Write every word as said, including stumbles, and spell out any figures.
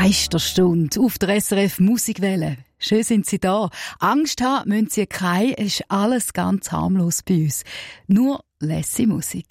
Geisterstunde auf der S R F Musikwelle. Schön sind Sie da. Angst haben müssen Sie keine, es ist alles ganz harmlos bei uns. Nur lässige Musik.